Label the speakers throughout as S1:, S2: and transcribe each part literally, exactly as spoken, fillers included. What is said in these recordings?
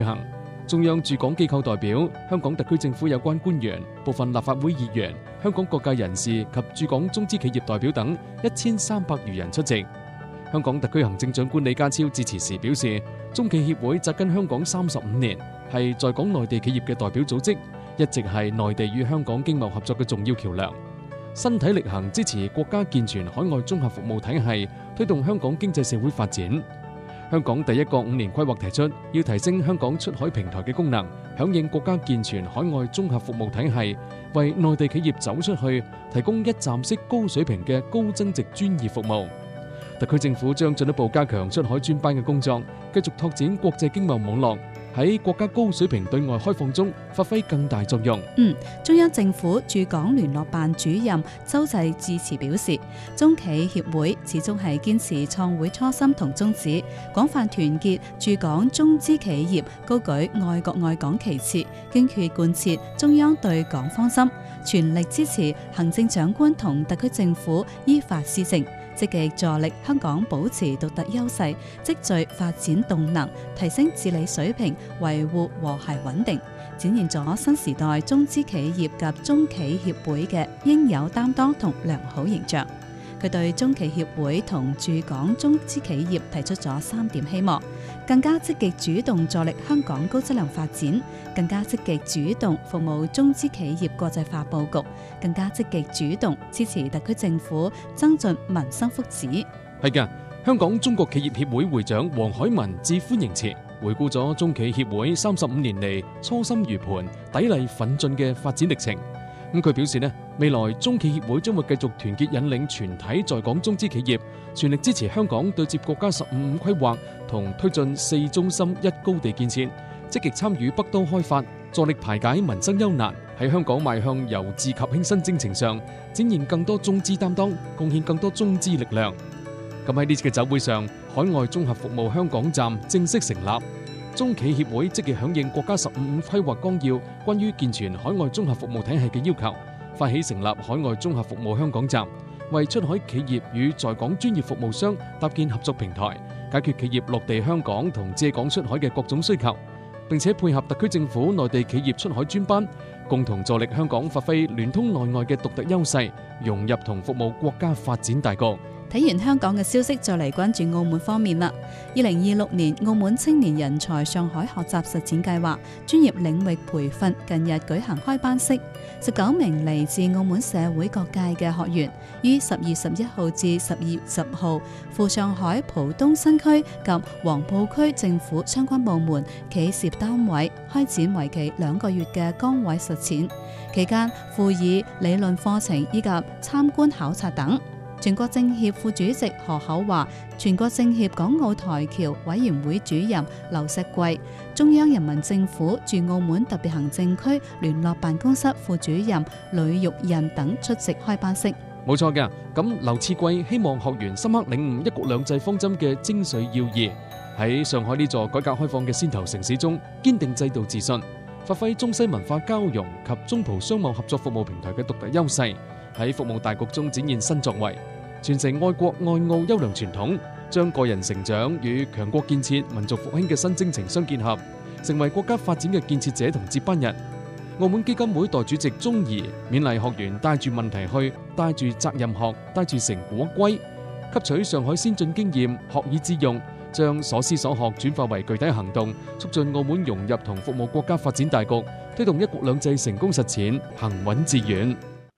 S1: 行。中央駐港機構代表、香港特區政府有關官員、部分立法會議員、香港各界人士及駐港中資企業代表等一千三百餘人出席。香港特區行政長官李家超致辭時表示，中企協會扎根香港三十五年，係在港內地企業嘅代表組織，一直係內地與香港經貿合作嘅重要橋樑，身體力行支持國家健全海外綜合服務體系，推動香港經濟社會發展。香港第一個五年規劃提出，要提升香港出海平台嘅功能，響應國家健全海外綜合服務體系，為內地企業走出去提供一站式高水平嘅高增值專業服務。特區政府將進一步加強出海專班嘅工作，繼續拓展國際經貿網絡，喺國家高水平對外開放中發揮更大作用。
S2: 嗯，中央政府駐港聯絡辦主任周濟致辭表示，中企協會始終係堅持創會初心同宗旨，廣泛團結駐港中資企業，高舉愛國愛港旗幟，堅決貫徹中央對港方針，全力支持行政長官同特區政府依法施政，積極助力香港保持獨特優勢，積聚發展動能，提升治理水平，維護和諧穩定，展現咗新時代中資企業及中企協會嘅應有擔當同良好形象。佢對中企協會同駐港中資企業提出咗三點希望：更加積極主動助力香港高質量發展，更加積極主動服務中資企業國際化佈局，更加積極主動支持特區政府增進民生福祉。
S1: 係嘅，香港中國企業協會會長黃海文致歡迎辭，回顧咗中企協會三十五年嚟初心如磐、砥礪奮進嘅發展歷程。咁佢表示呢，未來中企協會將會繼續團結引領全體在港中資企業，全力支持香港對接國家十五五規劃同推進四中心一高地建設，積極參與北都開發，助力排解民生憂難，喺香港邁向由治及興新征程上展現更多中資擔當，貢獻更多中資力量。咁喺呢次嘅酒會上，海外綜合服務香港站正式成立。中企協會積極響應國家十五五規劃綱要關於健全海外綜合服務體系嘅要求，發起成立海外綜合服務香港站，為出海企業與在港專業服務商搭建合作平台，解決企業落地香港同借港出海嘅各種需求，並且配合特區政府內地企業出海專班，共同助力香港發揮聯通內外嘅獨特優勢，融入同服務國家發展大局。
S2: 睇完香港嘅消息，再嚟關注澳門方面啦。二零二六年澳門青年人才上海學習實踐計劃專業領域培訓近日舉行開班式，十九名嚟自澳門社會各界嘅學員，於十月十一號至十二月十號赴上海浦東新區及黃埔區政府相關部門企事業單位開展為期兩個月嘅崗位實踐，期間附以理論課程以及參觀考察等。全國政協副主席何厚華、全國政協港澳台僑委員會主任劉錫貴、中央人民政府駐澳門特別行政區聯絡辦公室副主任呂玉印等出席開班式。
S1: 冇錯嘅，咁劉賜貴希望學員深刻領悟一國兩制方針嘅精髓要義，喺上海呢座改革開放嘅先頭城市中堅定制度自信，發揮中西文化交融及中葡商貿合作服務平台嘅獨特優勢，喺服務大局中展現新作為，傳承愛國愛澳優良傳統，將個人成長與強國建設、民族復興嘅新征程相結合，成為國家發展嘅建設者同接班人。澳門基金會代主席鐘儀勉勵學員帶住問題去，帶住責任學，帶住成果歸，吸取上海先進經驗，學以致用，將所思所學轉化為具體行動，促進澳門融入同服務國家發展大局，推動一國兩制成功實踐，行穩致遠。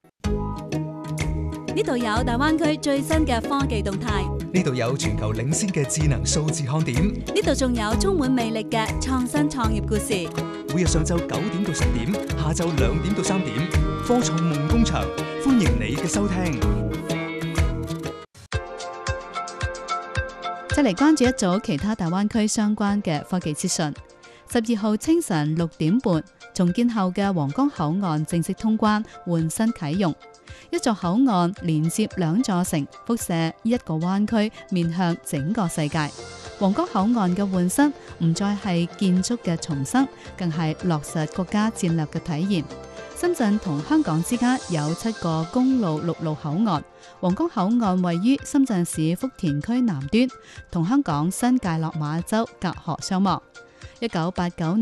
S2: 呢度有大灣區最新嘅科技動態，
S3: 呢度有全球領先嘅智能數字看點，
S2: 呢度仲有充滿魅力嘅創新創業故事。
S3: 每日上晝九點到十點，下晝兩點到三點，科創夢工場，歡迎你嘅收聽。
S2: 再嚟關注一組其他大灣區相關嘅科技資訊。十二號清晨六點半，重建後嘅皇崗口岸正式通關，換新啟用。一座口岸連接兩座城，輻射一個灣區，面向整個世界。皇崗口岸嘅換新唔再係建築嘅重生，更係落實國家戰略嘅體現。深圳同香港之間有七個公路陸路口岸，皇崗口岸位於深圳市福田區南端，同香港新界落馬洲隔河相望。一九八九